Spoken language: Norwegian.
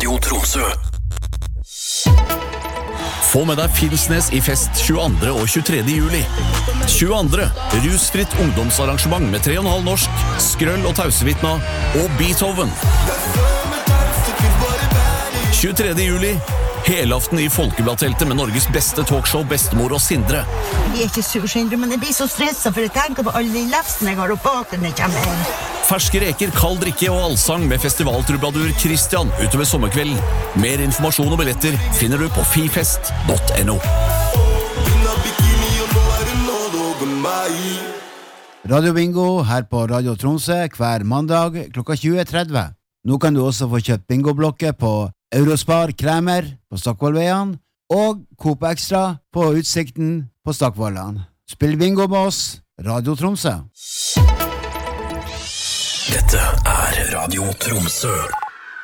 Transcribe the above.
Radio Tromsø. Få med deg Finnsnes i fest 22. og 23. juli. 22. Rusfritt ungdomsarrangement med 3,5 norsk, Skrøll og Tausevitna og Beethoven. 23. juli, helaften i Folkebladteltet med Norges beste talkshow, Bestemor og Sindre. Jeg ikke sur, Sindre, men jeg blir så stresset for jeg tenker på alle de lefsene jeg har opp bak når jeg kommer hjem. Ferske reker, kald drikke og allsang med festivaltrubadur Christian utover sommerkvelden. Mer informasjon og billetter finner du på fifest.no. Radio Bingo her på Radio Tromsø hver mandag klokka 20.30. Nå kan du også få kjøpt bingoblokker på Eurospar Kremer på Stockvollveien og Coop Extra på Utsikten på Stockvollan. Spill bingo med oss, Radio Tromsø. Dette er Radio Tromsø.